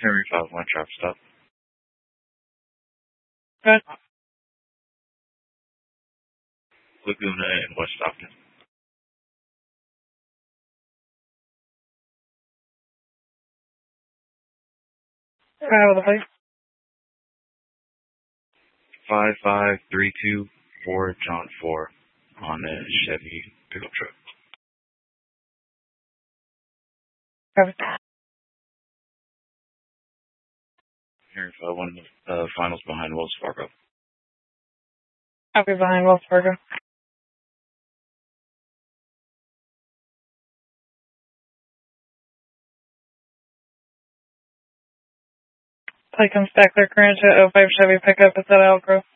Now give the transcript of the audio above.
Henry 5-1 traffic stop. Good. Laguna and West Stockton. Out of the place. 55324 John 4 on a Chevy pickup truck. Copy. Henry 5-1 finals behind Wells Fargo. I'll be behind Wells Fargo. Play comes back there, current at 05 Chevy pickup. It's at Elk Grove.